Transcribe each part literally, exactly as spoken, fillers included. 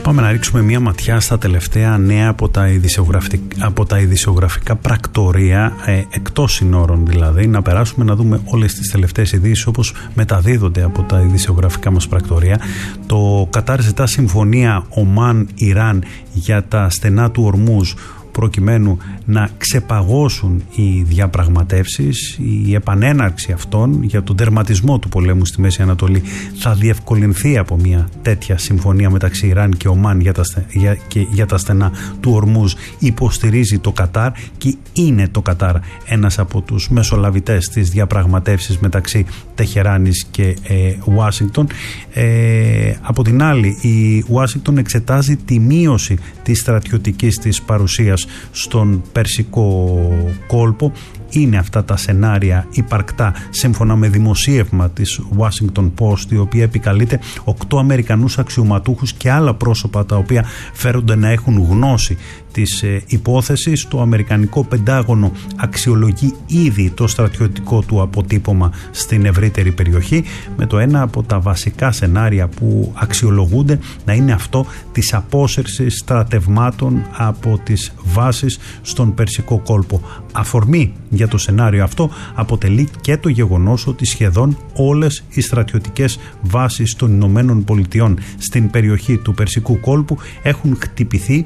Πάμε να ρίξουμε μία ματιά στα τελευταία νέα από τα, από τα ειδησιογραφικά πρακτορία, ε, εκτός συνόρων δηλαδή, να περάσουμε να δούμε όλες τις τελευταίες ειδήσεις όπως μεταδίδονται από τα ειδησιογραφικά μας πρακτορία. Το Κατάρ ζητά συμφωνία Ομάν-Ιράν για τα στενά του Ορμούζ, προκειμένου να ξεπαγώσουν οι διαπραγματεύσεις. Η επανέναρξη αυτών για τον τερματισμό του πολέμου στη Μέση Ανατολή θα διευκολυνθεί από μια τέτοια συμφωνία μεταξύ Ιράν και Ομάν για τα, για, και για τα στενά του Ορμούζ, υποστηρίζει το Κατάρ, και είναι το Κατάρ ένας από τους μεσολαβητές της διαπραγματεύσεις μεταξύ Τεχεράνης και ε, Ουάσιγκτον. Ε, από την άλλη, η Ουάσιγκτον εξετάζει τη μείωση της στρατιωτικής της παρουσίας στον Περσικό κόλπο. Είναι αυτά τα σενάρια υπαρκτά σύμφωνα με δημοσίευμα της Washington Post, η οποία επικαλείται οκτώ Αμερικανούς αξιωματούχους και άλλα πρόσωπα τα οποία φέρονται να έχουν γνώση της ε, υπόθεσης. Το Αμερικανικό Πεντάγωνο αξιολογεί ήδη το στρατιωτικό του αποτύπωμα στην ευρύτερη περιοχή, με το ένα από τα βασικά σενάρια που αξιολογούνται να είναι αυτό της απόσυρσης στρατευμάτων από τις βάσεις στον Περσικό κόλπο. Αφορμή για το σενάριο αυτό αποτελεί και το γεγονός ότι σχεδόν όλες οι στρατιωτικές βάσεις των Ηνωμένων Πολιτειών στην περιοχή του Περσικού κόλπου έχουν χτυπηθεί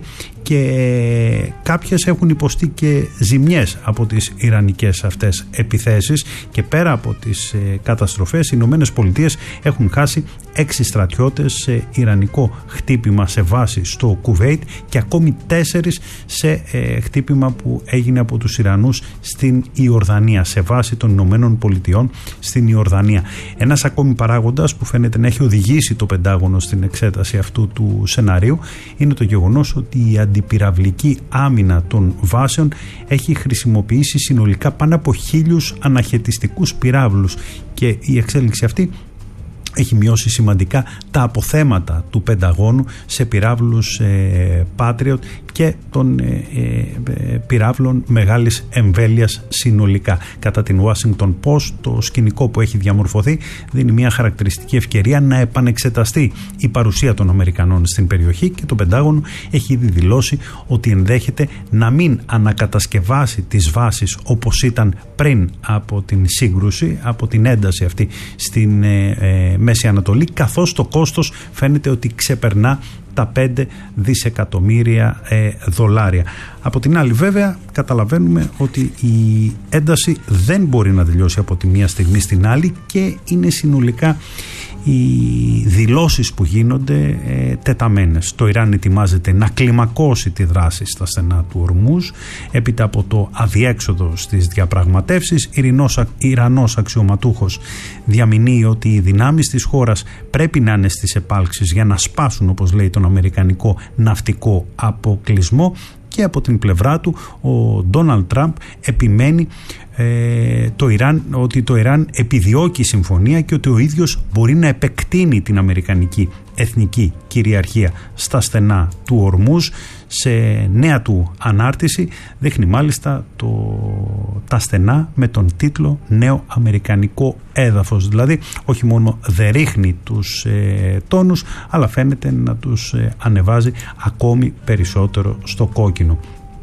και κάποιες έχουν υποστεί και ζημιές από τις ιρανικές αυτές επιθέσεις, και πέρα από τις ε, καταστροφές, οι Ηνωμένες Πολιτείες έχουν χάσει έξι στρατιώτες σε ιρανικό χτύπημα σε βάση στο Κουβέιτ και ακόμη τέσσερις σε ε, χτύπημα που έγινε από τους Ιρανούς στην Ιορδανία, σε βάση των Ηνωμένων Πολιτειών στην Ιορδανία. Ένας ακόμη παράγοντας που φαίνεται να έχει οδηγήσει το Πεντάγωνο στην εξέταση αυτού του σενάριου είναι το γεγονός ότι η αντιπυραυλική άμυνα των βάσεων έχει χρησιμοποιήσει συνολικά πάνω από χίλιους αναχαιτιστικούς πυράβλους, και η εξέλιξη αυτή έχει μειώσει σημαντικά τα αποθέματα του Πενταγώνου σε πυράβλους ε, Patriot και των ε, ε, πυράβλων μεγάλης εμβέλειας συνολικά. Κατά την Washington Post, το σκηνικό που έχει διαμορφωθεί δίνει μια χαρακτηριστική ευκαιρία να επανεξεταστεί η παρουσία των Αμερικανών στην περιοχή, και το Πεντάγωνο έχει ήδη δηλώσει ότι ενδέχεται να μην ανακατασκευάσει τις βάσεις όπως ήταν πριν από την σύγκρουση, από την ένταση αυτή στην ε, ε, Μέση Ανατολή, καθώς το κόστος φαίνεται ότι ξεπερνά τα πέντε δισεκατομμύρια ε, δολάρια. Από την άλλη, βέβαια, καταλαβαίνουμε ότι η ένταση δεν μπορεί να τελειώσει από τη μία στιγμή στην άλλη, και είναι συνολικά οι δηλώσεις που γίνονται ε, τεταμένες. Το Ιράν ετοιμάζεται να κλιμακώσει τη δράση στα στενά του Ορμούζ έπειτα από το αδιέξοδο στις διαπραγματεύσεις. Ιρανός, Ιρανός αξιωματούχος διαμηνύει ότι οι δυνάμεις της χώρας πρέπει να είναι στις επάλξεις για να σπάσουν, όπως λέει, τον αμερικανικό ναυτικό αποκλεισμό. Και από την πλευρά του ο Ντόναλντ Τραμπ επιμένει ε, το Ιράν, ότι το Ιράν επιδιώκει συμφωνία και ότι ο ίδιος μπορεί να επεκτείνει την αμερικανική εθνική κυριαρχία στα στενά του Ορμούζ. Σε νέα του ανάρτηση δείχνει μάλιστα το, τα στενά με τον τίτλο «Νέο Αμερικανικό έδαφος». Δηλαδή όχι μόνο δεν ρίχνει τους ε, τόνους, αλλά φαίνεται να τους ε, ανεβάζει ακόμη περισσότερο στο κόκκινο.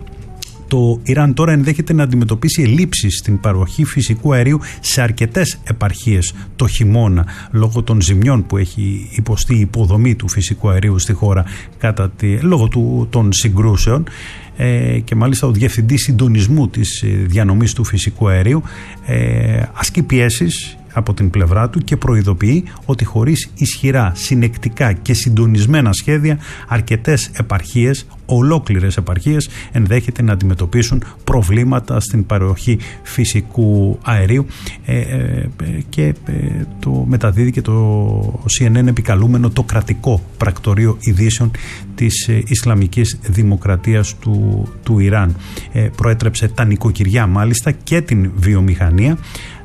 Το Ιράν τώρα ενδέχεται να αντιμετωπίσει ελλείψεις στην παροχή φυσικού αερίου σε αρκετές επαρχίες το χειμώνα, λόγω των ζημιών που έχει υποστεί η υποδομή του φυσικού αερίου στη χώρα κατά τη, λόγω του, των συγκρούσεων. Ε, και μάλιστα ο Διευθυντής Συντονισμού της Διανομής του Φυσικού Αερίου ε, ασκεί πιέσεις από την πλευρά του και προειδοποιεί ότι χωρίς ισχυρά, συνεκτικά και συντονισμένα σχέδια, αρκετές επαρχίες, ολόκληρες επαρχίες, ενδέχεται να αντιμετωπίσουν προβλήματα στην παροχή φυσικού αερίου. ε, ε, και ε, το μεταδίδει και το σι εν εν επικαλούμενο το κρατικό πρακτορείο ειδήσεων της ε, Ισλαμικής Δημοκρατίας του, του Ιράν. Ε, προέτρεψε τα νοικοκυριά μάλιστα και την βιομηχανία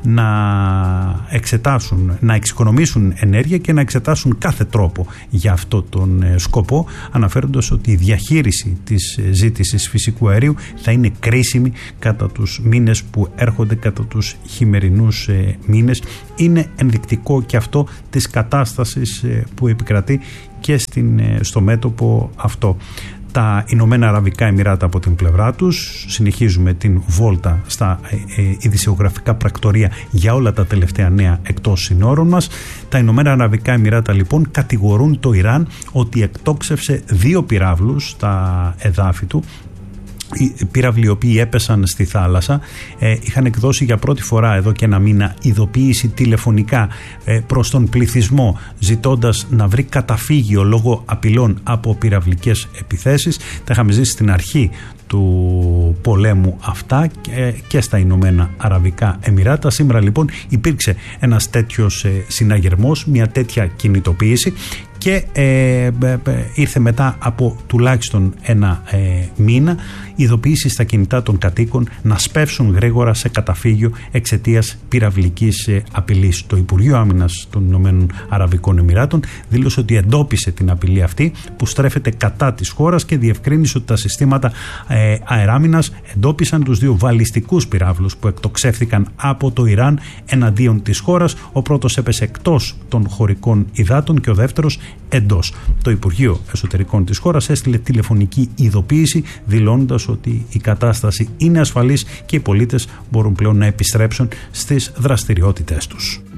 να εξετάσουν, να εξοικονομήσουν ενέργεια και να εξετάσουν κάθε τρόπο για αυτό τον σκοπό, αναφέροντας ότι η διαχείριση της ζήτησης φυσικού αερίου θα είναι κρίσιμη κατά τους μήνες που έρχονται, κατά τους χειμερινούς μήνες. Είναι ενδεικτικό και αυτό της κατάστασης που επικρατεί και στην, στο μέτωπο αυτό. Τα Ηνωμένα Αραβικά Εμιράτα από την πλευρά τους, συνεχίζουμε την βόλτα στα ε, ε, ειδησιογραφικά πρακτορία για όλα τα τελευταία νέα εκτός συνόρων μας. Τα Ηνωμένα Αραβικά Εμιράτα λοιπόν κατηγορούν το Ιράν ότι εκτόξευσε δύο πυράβλους στα εδάφη του. Οι πύραυλοι οι οποίοι έπεσαν στη θάλασσα ε, είχαν εκδώσει για πρώτη φορά εδώ και ένα μήνα ειδοποίηση τηλεφωνικά ε, προς τον πληθυσμό, ζητώντας να βρει καταφύγιο λόγω απειλών από πυραυλικές επιθέσεις. Τα είχαμε ζήσει στην αρχή του πολέμου αυτά και, και στα Ηνωμένα Αραβικά Εμιράτα. Σήμερα λοιπόν υπήρξε ένας τέτοιος ε, συναγερμός, μια τέτοια κινητοποίηση και ε, ε, ε, ήρθε μετά από τουλάχιστον ένα ε, μήνα ειδοποίηση στα κινητά των κατοίκων να σπεύσουν γρήγορα σε καταφύγιο εξαιτίας πυραυλικής ε, απειλής. Το Υπουργείο Άμυνας των Ηνωμένων Αραβικών Εμιράτων δήλωσε ότι εντόπισε την απειλή αυτή που στρέφεται κατά της χώρας και διευκρίνησε ότι τα συστήματα ε, αεράμινας εντόπισαν τους δύο βαλιστικούς πυράβλους που εκτοξεύθηκαν από το Ιράν εναντίον της χώρας. Ο πρώτος έπεσε εκτός των χωρικών υδάτων και ο δεύτερος εντός. Το Υπουργείο Εσωτερικών της χώρας έστειλε τηλεφωνική ειδοποίηση δηλώνοντας ότι η κατάσταση είναι ασφαλής και οι πολίτες μπορούν πλέον να επιστρέψουν στις δραστηριότητές τους.